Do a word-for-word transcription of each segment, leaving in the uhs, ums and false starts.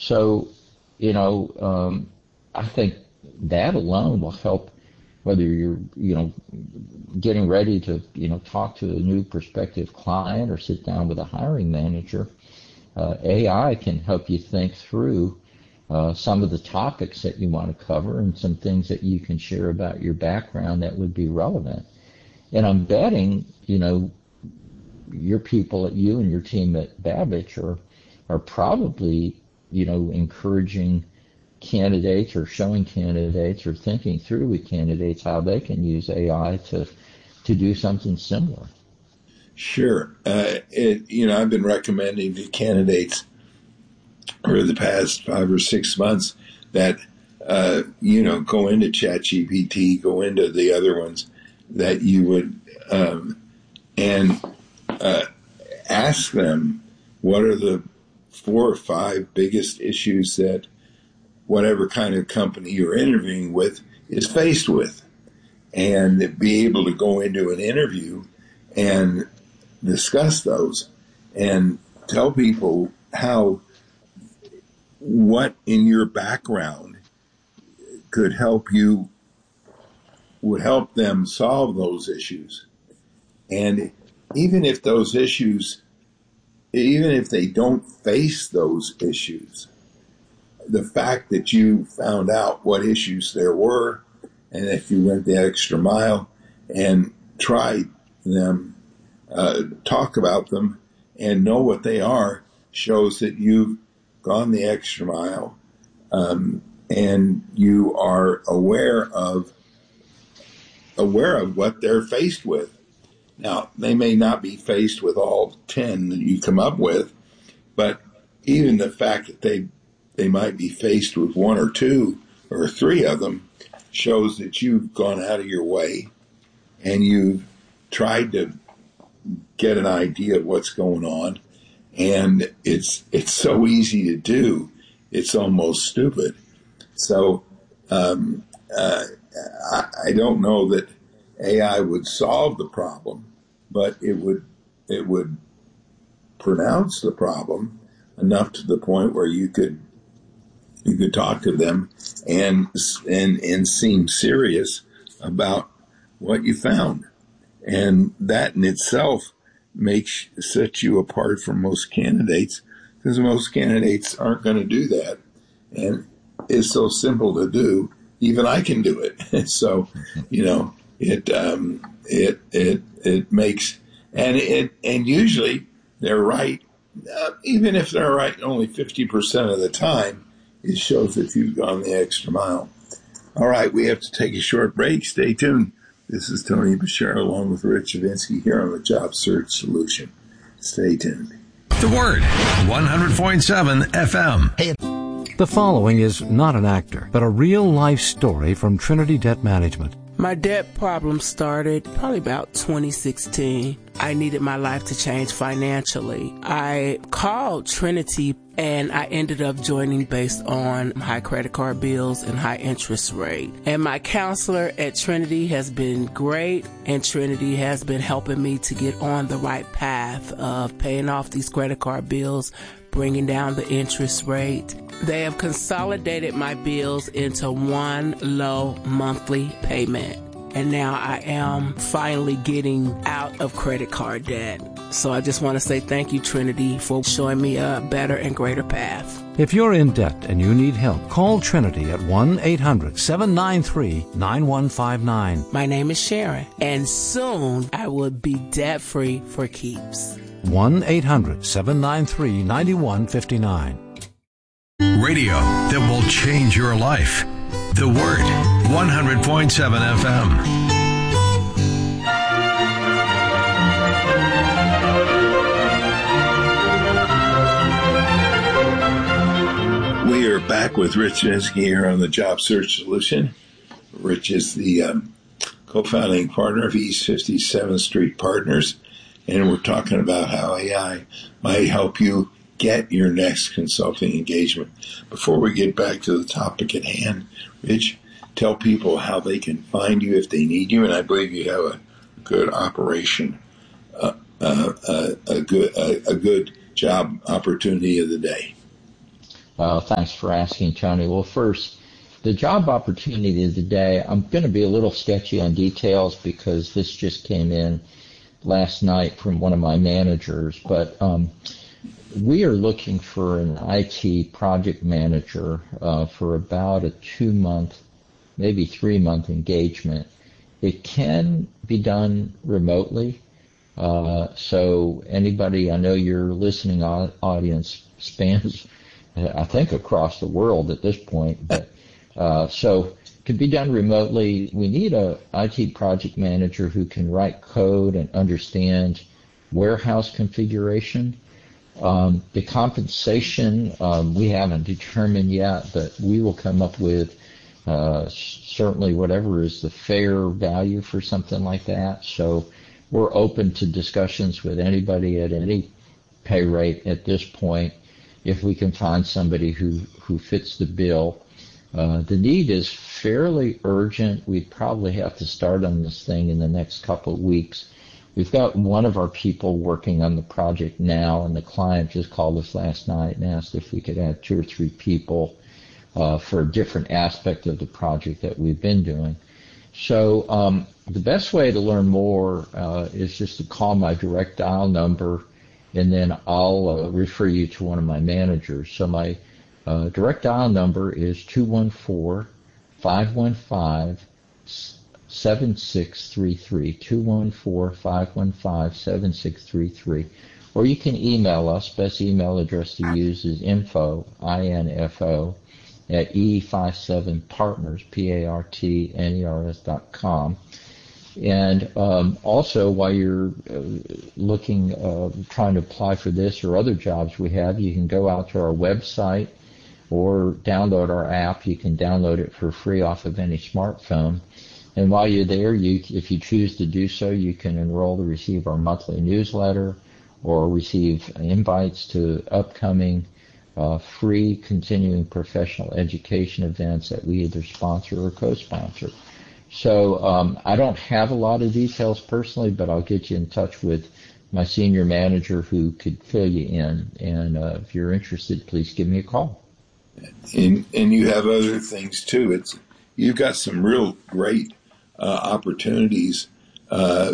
So, you know, um, I think that alone will help, whether you're, you know, getting ready to, you know, talk to a new prospective client or sit down with a hiring manager. Uh, A I can help you think through uh, some of the topics that you want to cover and some things that you can share about your background that would be relevant. And I'm betting, you know, your people at you and your team at Babich are are probably, you know, encouraging candidates or showing candidates or thinking through with candidates how they can use A I to to do something similar. Sure. Uh, it, you know, I've been recommending to candidates over the past five or six months that, uh, you know, go into ChatGPT, go into the other ones that you would, um, and uh, ask them what are the four or five biggest issues that whatever kind of company you're interviewing with is faced with, and be able to go into an interview and discuss those and tell people how what in your background could help you, would help them solve those issues. And even if those issues, even if they don't face those issues, the fact that you found out what issues there were, and if you went the extra mile and tried them, uh, talk about them, and know what they are, shows that you've gone the extra mile, um, and you are aware of aware of what they're faced with. Now, they may not be faced with all ten that you come up with, but even the fact that they they might be faced with one or two or three of them shows that you've gone out of your way and you've tried to get an idea of what's going on. And it's it's so easy to do, it's almost stupid. So um, uh, I, I don't know that A I would solve the problem, but it would it would pronounce the problem enough to the point where you could you could talk to them and and and seem serious about what you found, and that in itself makes sets you apart from most candidates, because most candidates aren't going to do that, and it's so simple to do. Even I can do it. So, you know, it um, it it it makes and it and usually they're right. Uh, even if they're right only fifty percent of the time, it shows that you've gone the extra mile. All right, we have to take a short break. Stay tuned. This is Tony Bashir along with Rich Chavinsky here on the Job Search Solution. Stay tuned. The Word, one hundred point seven F M. Hey. The following is not an actor, but a real-life story from Trinity Debt Management. My debt problem started probably about twenty sixteen. I needed my life to change financially. I called Trinity and I ended up joining based on high credit card bills and high interest rate. And my counselor at Trinity has been great, and Trinity has been helping me to get on the right path of paying off these credit card bills, bringing down the interest rate. They have consolidated my bills into one low monthly payment. And now I am finally getting out of credit card debt. So I just want to say thank you, Trinity, for showing me a better and greater path. If you're in debt and you need help, call Trinity at one eight hundred seven nine three nine one five nine. My name is Sharon, and soon I will be debt-free for keeps. one eight hundred seven nine three nine one five nine. Radio that will change your life. The Word, one hundred point seven F M. We are back with Rich Chavinsky here on the Job Search Solution. Rich is the um, co-founding partner of East fifty-seventh Street Partners, and we're talking about how A I might help you get your next consulting engagement. Before we get back to the topic at hand, Rich, tell people how they can find you if they need you, and I believe you have a good operation, uh, uh, uh, a good uh, a good job opportunity of the day. Uh, thanks for asking, Tony. Well, first, the job opportunity of the day, I'm going to be a little sketchy on details because this just came in last night from one of my managers, but um, we are looking for an I T project manager uh, for about a two-month, maybe three-month engagement. It can be done remotely, uh, so anybody, I know your listening audience spans, I think, across the world at this point, but uh, so it can be done remotely. We need a I T project manager who can write code and understand warehouse configuration. Um, the compensation, um, we haven't determined yet, but we will come up with uh, certainly whatever is the fair value for something like that. So we're open to discussions with anybody at any pay rate at this point if we can find somebody who, who fits the bill. Uh, the need is fairly urgent. We'd probably have to start on this thing in the next couple of weeks. We've got one of our people working on the project now, and the client just called us last night and asked if we could add two or three people uh, for a different aspect of the project that we've been doing. So um, the best way to learn more uh, is just to call my direct dial number, and then I'll uh, refer you to one of my managers. So my uh, direct dial number is two one four, five one five, seven six three three, two one four, five one five, seven six three three. Or you can email us. Best email address to use is info, I N F O, at E fifty-seven partners, P A R T N E R S dot com. And um, also, while you're uh, looking, uh, trying to apply for this or other jobs we have, you can go out to our website or download our app. You can download it for free off of any smartphone. And while you're there, you, if you choose to do so, you can enroll to receive our monthly newsletter or receive invites to upcoming uh, free continuing professional education events that we either sponsor or co-sponsor. So um, I don't have a lot of details personally, but I'll get you in touch with my senior manager who could fill you in. And uh, if you're interested, please give me a call. And, and you have other things too. It's you've got some real great uh, opportunities. Uh,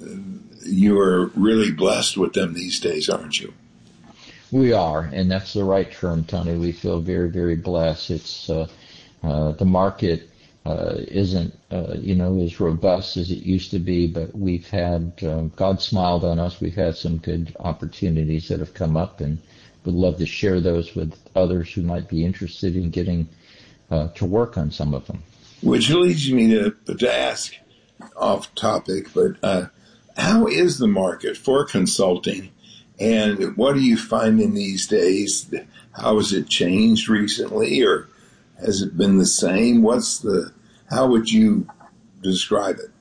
you are really blessed with them these days, aren't you? We are, and that's the right term, Tony. We feel very, very blessed. It's uh, uh, the market uh, isn't, uh, you know, as robust as it used to be, but we've had, um, God smiled on us. We've had some good opportunities that have come up, and would love to share those with others who might be interested in getting uh, to work on some of them. Which leads me to, to ask, off topic, but uh, how is the market for consulting? And what are you finding these days? How has it changed recently, or has it been the same? What's the? How would you describe it?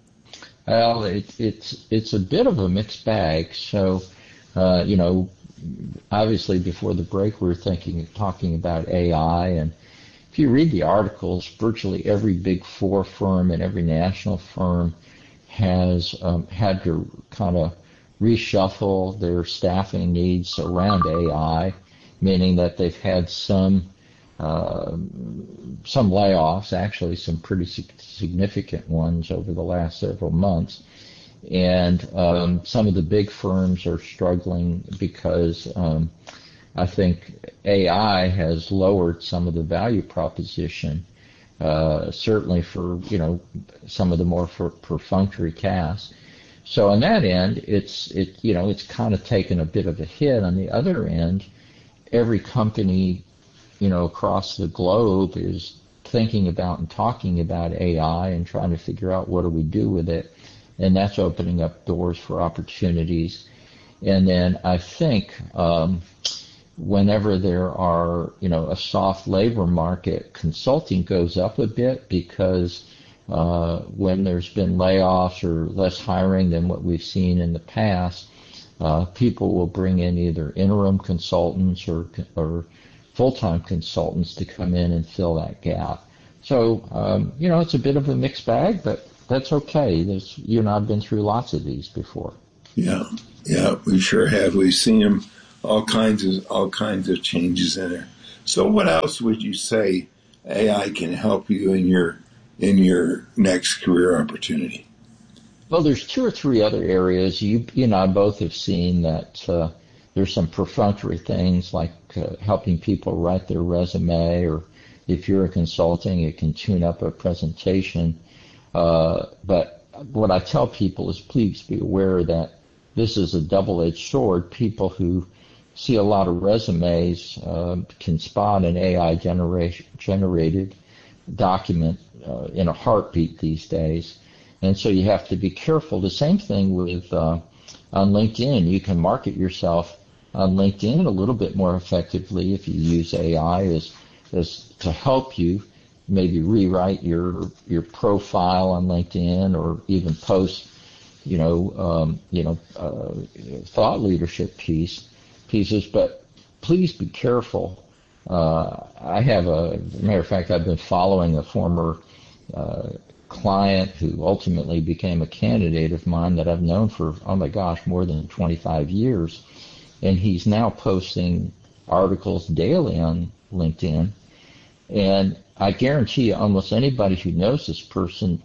Well, it, it's it's a bit of a mixed bag. So, uh, you know, obviously before the break we were thinking, talking about A I, and if you read the articles, virtually every big four firm and every national firm has um, had to kind of reshuffle their staffing needs around A I, meaning that they've had some uh, some layoffs, actually some pretty significant ones over the last several months. And um, some of the big firms are struggling because um, I think A I has lowered some of the value proposition, uh, certainly for, you know, some of the more for perfunctory tasks. So on that end, it's it you know it's kind of taken a bit of a hit. On the other end, every company, you know, across the globe is thinking about and talking about A I and trying to figure out what do we do with it, and that's opening up doors for opportunities. And then I think um, whenever there are, you know, a soft labor market, consulting goes up a bit because Uh, when there's been layoffs or less hiring than what we've seen in the past, uh, people will bring in either interim consultants or, or full-time consultants to come in and fill that gap. So, um, you know, it's a bit of a mixed bag, but that's okay. There's, you and I have been through lots of these before. Yeah, yeah, we sure have. We've seen them, all kinds of all kinds of changes in there. So what else would you say A I can help you in your in your next career opportunity? Well, there's two or three other areas. You, you and I both have seen that uh, there's some perfunctory things like uh, helping people write their resume, or if you're a consulting, it can tune up a presentation. Uh, but what I tell people is please be aware that this is a double-edged sword. People who see a lot of resumes uh, can spot an A I generation, generated document uh, in a heartbeat these days. And so you have to be careful. The same thing with uh, on LinkedIn. You can market yourself on LinkedIn a little bit more effectively if you use A I as, as to help you maybe rewrite your your profile on LinkedIn, or even post, you know, um, you know, uh, thought leadership piece pieces. But please be careful. Uh, I have a, as a matter of fact, I've been following a former uh, client who ultimately became a candidate of mine that I've known for, oh my gosh, more than twenty-five years. And he's now posting articles daily on LinkedIn. And I guarantee you, almost anybody who knows this person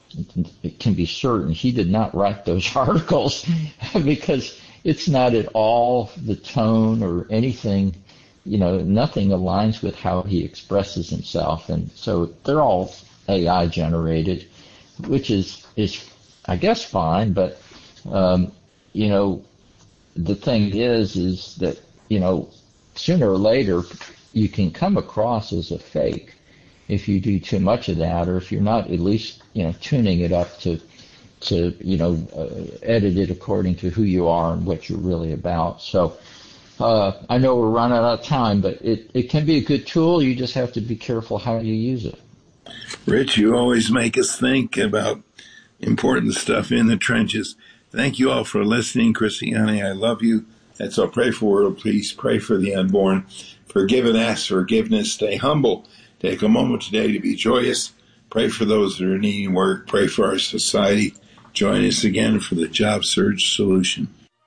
can be certain he did not write those articles, because it's not at all the tone or anything, you know, nothing aligns with how he expresses himself. And so they're all A I generated, which is, is I guess, fine. But, um, you know, the thing is, is that, you know, sooner or later you can come across as a fake if you do too much of that, or if you're not at least, you know, tuning it up to, to you know, uh, edit it according to who you are and what you're really about. So uh, I know we're running out of time, but it, it can be a good tool. You just have to be careful how you use it. Rich, you always make us think about important stuff in the trenches. Thank you all for listening. Christiane, I love you. That's our pray for world. Please pray for the unborn. Forgive and ask forgiveness. Stay humble. Take a moment today to be joyous. Pray for those that are needing work. Pray for our society. Join us again for the Job Search Solution.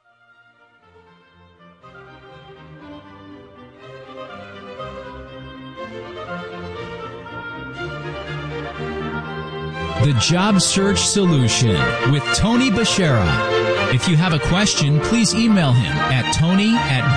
The Job Search Solution with Tony Bashara. If you have a question, please email him at tony at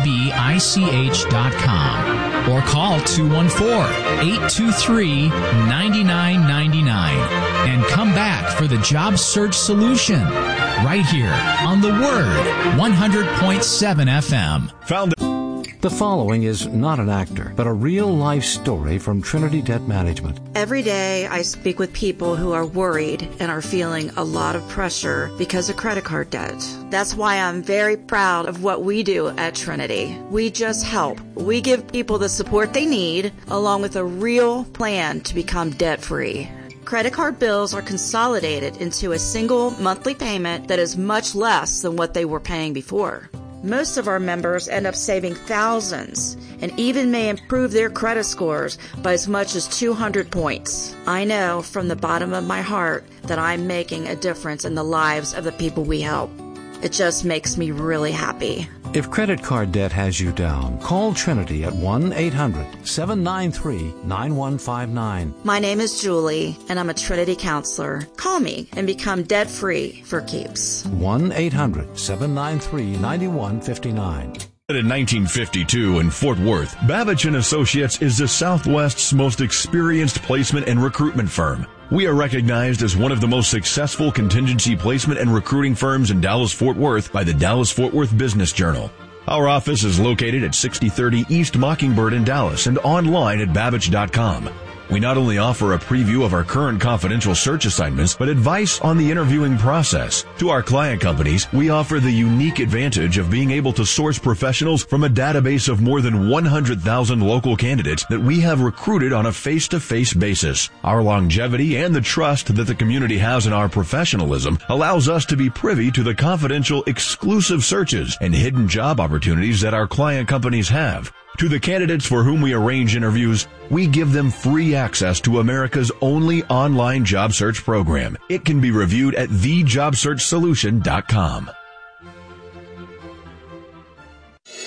babich dot com or call two one four, eight two three, nine nine nine nine and come back for the Job Search Solution right here on The Word one hundred point seven F M. Found The following is not an actor, but a real-life story from Trinity Debt Management. Every day I speak with people who are worried and are feeling a lot of pressure because of credit card debt. That's why I'm very proud of what we do at Trinity. We just help. We give people the support they need, along with a real plan to become debt-free. Credit card bills are consolidated into a single monthly payment that is much less than what they were paying before. Most of our members end up saving thousands and even may improve their credit scores by as much as two hundred points. I know from the bottom of my heart that I'm making a difference in the lives of the people we help. It just makes me really happy. If credit card debt has you down, call Trinity at one eight hundred, seven nine three, nine one five nine. My name is Julie, and I'm a Trinity counselor. Call me and become debt-free for keeps. one eight hundred, seven nine three, nine one five nine. In nineteen fifty-two in Fort Worth, Babich and Associates is the Southwest's most experienced placement and recruitment firm. We are recognized as one of the most successful contingency placement and recruiting firms in Dallas-Fort Worth by the Dallas-Fort Worth Business Journal. Our office is located at sixty thirty East Mockingbird in Dallas and online at babich dot com. We not only offer a preview of our current confidential search assignments, but advice on the interviewing process. To our client companies, we offer the unique advantage of being able to source professionals from a database of more than one hundred thousand local candidates that we have recruited on a face-to-face basis. Our longevity and the trust that the community has in our professionalism allows us to be privy to the confidential, exclusive searches and hidden job opportunities that our client companies have. To the candidates for whom we arrange interviews, we give them free access to America's only online job search program. It can be reviewed at the job search solution dot com.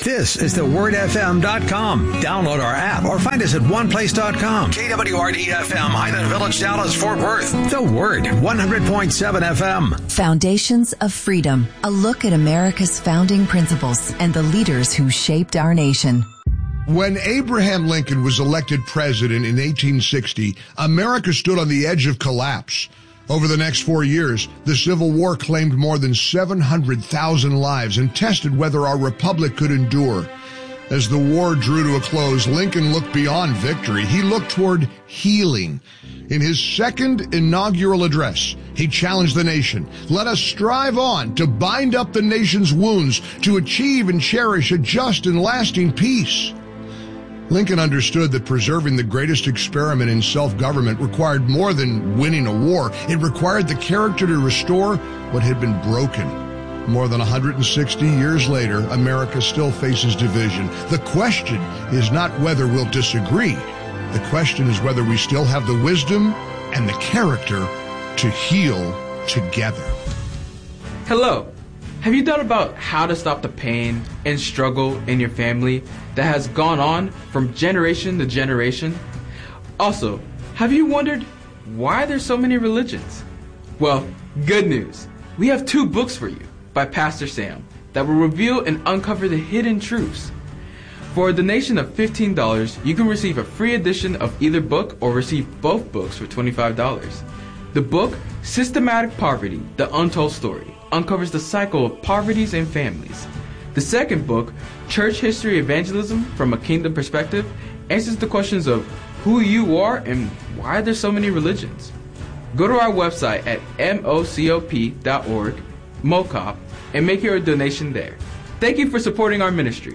This is the word f m dot com. Download our app or find us at one place dot com. K W R D F M, Highland Village, Dallas, Fort Worth. The Word, one hundred point seven F M. Foundations of Freedom, a look at America's founding principles and the leaders who shaped our nation. When Abraham Lincoln was elected president in eighteen sixty, America stood on the edge of collapse. Over the next four years, the Civil War claimed more than seven hundred thousand lives and tested whether our republic could endure. As the war drew to a close, Lincoln looked beyond victory. He looked toward healing. In his second inaugural address, he challenged the nation. Let us strive on to bind up the nation's wounds, to achieve and cherish a just and lasting peace. Lincoln understood that preserving the greatest experiment in self-government required more than winning a war. It required the character to restore what had been broken. More than one hundred sixty years later, America still faces division. The question is not whether we'll disagree. The question is whether we still have the wisdom and the character to heal together. Hello. Have you thought about how to stop the pain and struggle in your family that has gone on from generation to generation? Also, have you wondered why there's so many religions? Well, good news. We have two books for you by Pastor Sam that will reveal and uncover the hidden truths. For a donation of fifteen dollars, you can receive a free edition of either book or receive both books for twenty-five dollars. The book, Systematic Poverty, The Untold Story, uncovers the cycle of poverties and families. The second book, Church History Evangelism from a Kingdom Perspective, answers the questions of who you are and why there's so many religions. Go to our website at mocop dot org, MOCOP, and make your donation there. Thank you for supporting our ministry.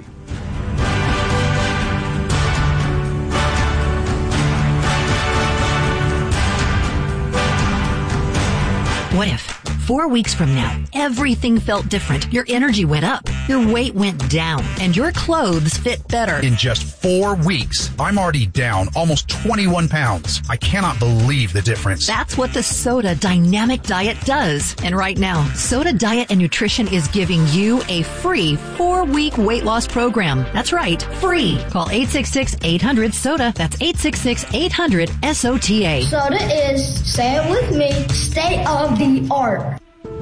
What if, four weeks from now, everything felt different, your energy went up, your weight went down, and your clothes fit better? In just four weeks, I'm already down almost twenty-one pounds. I cannot believe the difference. That's what the Soda Dynamic Diet does. And right now, Soda Diet and Nutrition is giving you a free four-week weight loss program. That's right, free. Call eight six six, eight hundred, SODA. That's eight six six, eight hundred, S O T A. Soda is, say it with me, state of the art.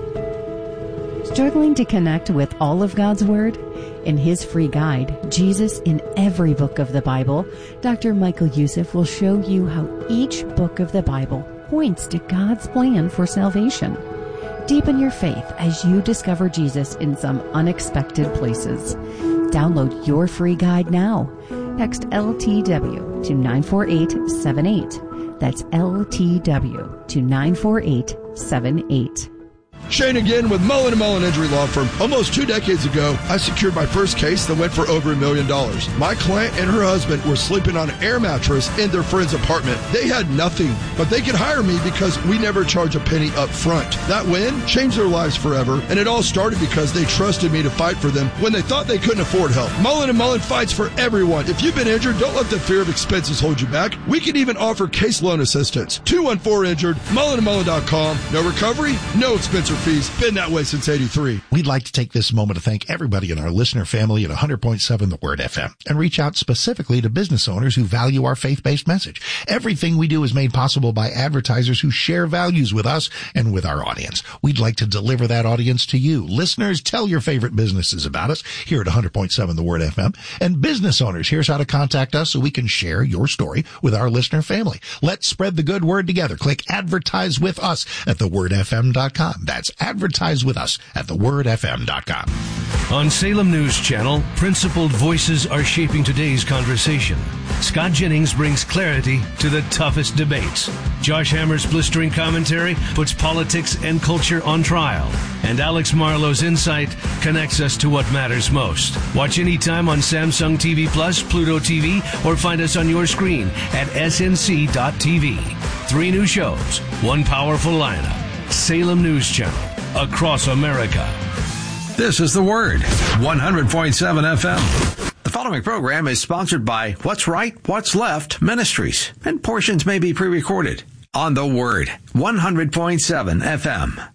Struggling to connect with all of God's Word? In his free guide, Jesus in Every Book of the Bible, Doctor Michael Youssef will show you how each book of the Bible points to God's plan for salvation. Deepen your faith as you discover Jesus in some unexpected places. Download your free guide now. Text L T W to nine four eight seven eight. That's L T W to nine four eight seven eight. Shane again with Mullen and Mullen Injury Law Firm. Almost two decades ago, I secured my first case that went for over a million dollars. My client and her husband were sleeping on an air mattress in their friend's apartment. They had nothing, but they could hire me because we never charge a penny up front. That win changed their lives forever, and it all started because they trusted me to fight for them when they thought they couldn't afford help. Mullen and Mullen fights for everyone. If you've been injured, don't let the fear of expenses hold you back. We can even offer case loan assistance. two one four injured, mullen and mullen dot com. No recovery, no expense or fees. Been that way since eighty-three. We'd like to take this moment to thank everybody in our listener family at one hundred point seven The Word F M and reach out specifically to business owners who value our faith-based message. Everything we do is made possible by advertisers who share values with us and with our audience. We'd like to deliver that audience to you. Listeners, tell your favorite businesses about us here at one hundred point seven The Word F M. And business owners, here's how to contact us so we can share your story with our listener family. Let's spread the good word together. Click Advertise with Us at the word f m dot com. That's Advertise with Us at the word f m dot com. On Salem News Channel, principled voices are shaping today's conversation. Scott Jennings brings clarity to the toughest debates. Josh Hammer's blistering commentary puts politics and culture on trial. And Alex Marlowe's insight connects us to what matters most. Watch anytime on Samsung T V Plus, Pluto T V, or find us on your screen at s n c dot t v. Three new shows, one powerful lineup. Salem News Channel, across America. This is The Word, one hundred point seven F M. The following program is sponsored by What's Right, What's Left Ministries, and portions may be pre-recorded on The Word, one hundred point seven F M.